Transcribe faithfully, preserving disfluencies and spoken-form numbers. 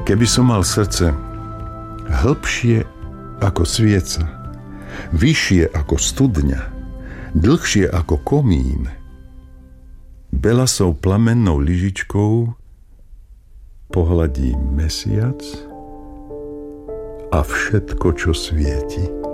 Keby som mal srdce hlbšie ako svieca, vyššie ako studňa, dlhšie ako komín, belasou plamennou lyžičkou pohladí mesiac a všetko, čo svieti.